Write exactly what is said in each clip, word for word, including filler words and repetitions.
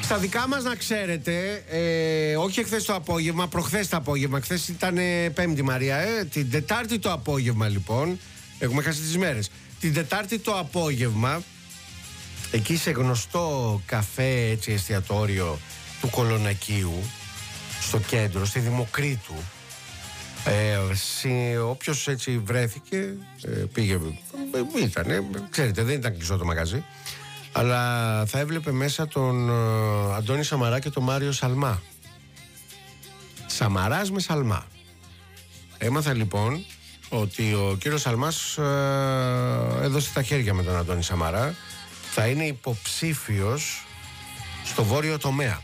Στα δικά μας, να ξέρετε, ε, όχι εχθές το απόγευμα, προχθές το απόγευμα. Χθες ήταν ε, Πέμπτη, Μαρία, ε, την Τετάρτη το απόγευμα, λοιπόν. Έχουμε χάσει τις μέρες. Την Τετάρτη το απόγευμα, εκεί σε γνωστό καφέ, έτσι, εστιατόριο του Κολονακίου, στο κέντρο, στη Δημοκρίτου, ε, όποιος έτσι βρέθηκε, ε, πήγε, ε, ήτανε, ξέρετε, δεν ήταν κλειστό το μαγαζί, αλλά θα έβλεπε μέσα τον ε, Αντώνη Σαμαρά και τον Μάριο Σαλμά. Σαμαράς με Σαλμά. Έμαθα λοιπόν ότι ο κύριος Σαλμάς ε, έδωσε τα χέρια με τον Αντώνη Σαμαρά. Θα είναι υποψήφιος στο βόρειο τομέα.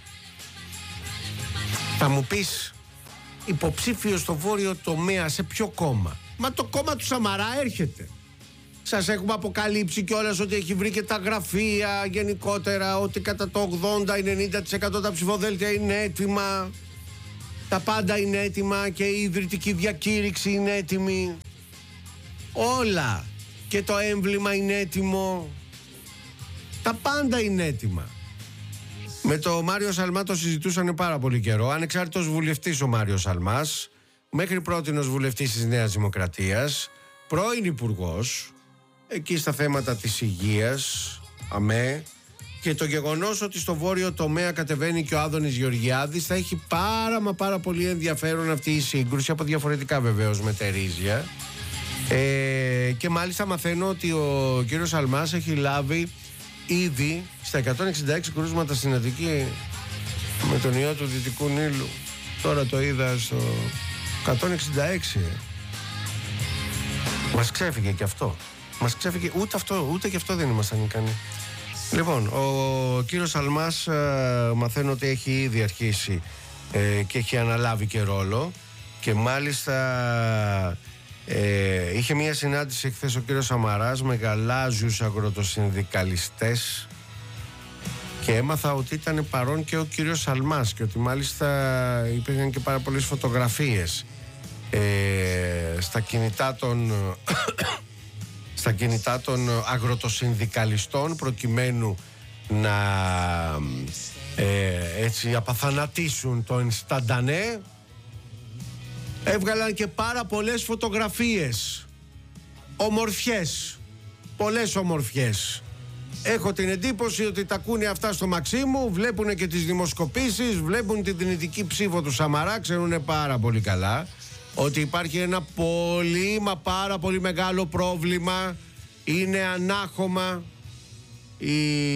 Θα μου πεις, υποψήφιος στο βόρειο τομέα σε ποιο κόμμα? Μα το κόμμα του Σαμαρά έρχεται. Σας έχουμε αποκαλύψει κιόλας ότι έχει βρει και τα γραφεία γενικότερα, ότι κατά το ογδόντα με ενενήντα τοις εκατό τα ψηφοδέλτια είναι έτοιμα. Τα πάντα είναι έτοιμα και η ιδρυτική διακήρυξη είναι έτοιμη. Όλα. Και το έμβλημα είναι έτοιμο. Τα πάντα είναι έτοιμα. Με το Μάριο Σαλμά το συζητούσαν πάρα πολύ καιρό. Ανεξάρτητος βουλευτής ο Μάριος Σαλμάς, μέχρι πρότινος βουλευτής της Νέας Δημοκρατίας, πρώην υπουργός, εκεί στα θέματα της υγείας, αμέ, και το γεγονός ότι στο βόρειο τομέα κατεβαίνει και ο Άδωνης Γεωργιάδης, θα έχει πάρα μα πάρα πολύ ενδιαφέρον αυτή η σύγκρουση, από διαφορετικά βεβαίως μετερίζια. Ε, και μάλιστα μαθαίνω ότι ο κύριος Σαλμάς έχει λάβει ήδη στα εκατόν εξήντα έξι κρούσματα στην Αττική με τον ιό του Δυτικού Νείλου. Τώρα το είδα στο εκατόν εξήντα έξι. Μας ξέφυγε και αυτό. Μας ξέφυγε, ούτε αυτό, ούτε και αυτό δεν ήμασταν ικανοί. Λοιπόν, ο κύριος Σαλμάς ε, μαθαίνω ότι έχει ήδη αρχίσει ε, και έχει αναλάβει και ρόλο, και μάλιστα ε, είχε μια συνάντηση χθες ο κύριος Σαμαράς με γαλάζιους αγροτοσυνδικαλιστές, και έμαθα ότι ήταν παρόν και ο κύριος Σαλμάς, και ότι μάλιστα υπήρχαν και πάρα πολλές φωτογραφίες ε, στα κινητά των στα κινητά των αγροτοσυνδικαλιστών, προκειμένου να ε, έτσι απαθανατήσουν το Ενσταντανέ. Έβγαλαν και πάρα πολλές φωτογραφίες, ομορφιές, πολλές ομορφιές. Έχω την εντύπωση ότι τα ακούνε αυτά στο Μαξίμου, βλέπουν και τις δημοσκοπήσεις, βλέπουν την δυνητική ψήφο του Σαμαρά, ξέρουν πάρα πολύ καλά ότι υπάρχει ένα πολύ μα πάρα πολύ μεγάλο πρόβλημα. Είναι ανάχωμα η...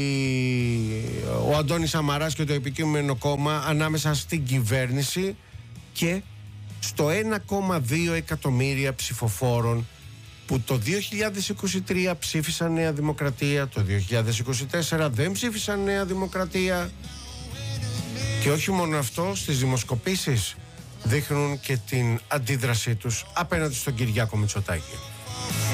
ο Αντώνης Σαμαράς και το επικείμενο κόμμα ανάμεσα στην κυβέρνηση και στο ένα κόμμα δύο εκατομμύρια ψηφοφόρων που το δύο χιλιάδες είκοσι τρία ψήφισαν Νέα Δημοκρατία, το δύο χιλιάδες είκοσι τέσσερα δεν ψήφισαν Νέα Δημοκρατία. Και όχι μόνο αυτό, στις δημοσκοπήσεις δείχνουν και την αντίδρασή τους απέναντι στον Κυριάκο Μητσοτάκη.